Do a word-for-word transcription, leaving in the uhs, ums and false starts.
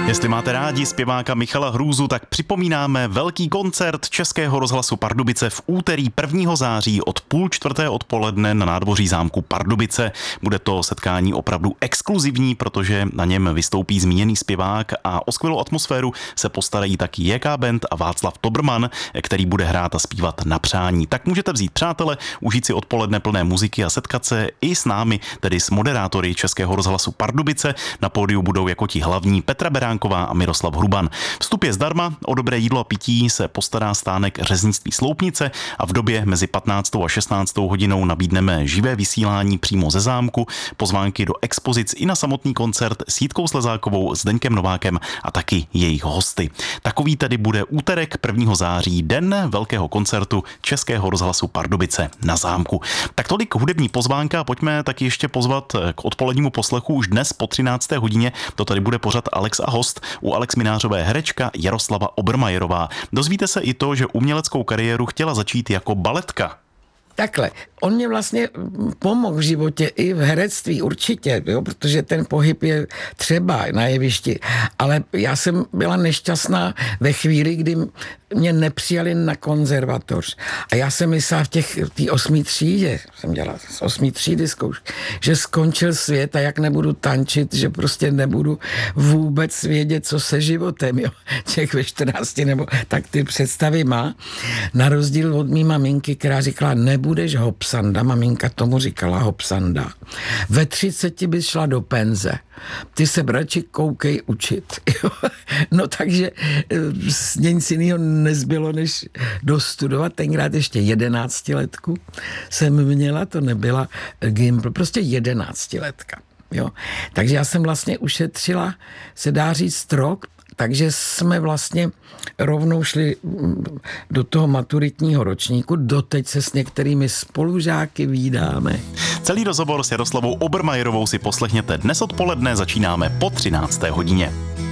Jestli máte rádi zpěváka Michala Hrůzu, tak připomínáme velký koncert Českého rozhlasu Pardubice v úterý prvního září od půl čtvrté odpoledne na nádvoří zámku Pardubice. Bude to setkání opravdu exkluzivní, protože na něm vystoupí zmíněný zpěvák a o skvělou atmosféru se postarají taky J K Band a Václav Tobrman, který bude hrát a zpívat na přání. Tak můžete vzít přátele, užít si odpoledne plné muziky a setkat se i s námi, tedy s moderátory Českého rozhlasu Pardubice. Na pódiu budou jako ti hlavní Petra Beránková a Miroslav Hruban. Vstup je zdarma, o dobré jídlo a pití se postará stánek řeznictví Sloupnice a v době mezi patnáctou a šestnáctou hodinou nabídneme živé vysílání přímo ze zámku, pozvánky do expozic i na samotný koncert s Jitkou Slezákovou, Zdeňkem Novákem a taky jejich hosty. Takový tedy bude úterek prvního září, den velkého koncertu Českého rozhlasu Pardubice na zámku. Tak tolik hudební pozvánka, pojďme taky ještě pozvat k odpolednímu poslechu už dnes po třinácté hodině. To tady bude pořad Alex a host. U Alex Minářové herečka Jaroslava Obermajerová. Dozvíte se i to, že uměleckou kariéru chtěla začít jako baletka. Takhle, on mě vlastně pomohl v životě i v herectví určitě, jo, protože ten pohyb je třeba na jevišti, ale já jsem byla nešťastná ve chvíli, kdy mě nepřijali na konzervatoř a já jsem myslela v těch, té osmý třídě, jsem dělala z osmý třídy zkoušky, že skončil svět a jak nebudu tančit, že prostě nebudu vůbec vědět, co se životem, jo, těch ve čtrnácti, nebo tak ty představy má, na rozdíl od mý maminky, která říkala, nebudeš hopsanda, maminka tomu říkala hopsanda. Ve třiceti bys šla do penze. Ty se radši koukej učit. Jo? No takže nic jiného nezbylo, než dostudovat. Tenkrát ještě jedenáctiletku jsem měla, to nebyla gimpl, prostě jedenáctiletka. Jo? Takže já jsem vlastně ušetřila, se dá říct, rok, takže jsme vlastně rovnou šli do toho maturitního ročníku. Doteď se s některými spolužáky vídáme. Celý rozhovor s Jaroslavou Obermajerovou si poslechněte dnes odpoledne, začínáme po třinácté hodině.